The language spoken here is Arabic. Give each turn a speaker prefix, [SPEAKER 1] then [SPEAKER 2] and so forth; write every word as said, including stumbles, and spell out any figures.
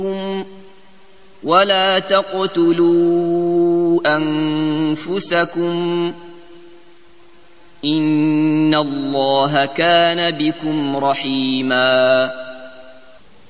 [SPEAKER 1] ولا تقتلوا أنفسكم إن الله كان بكم رحيما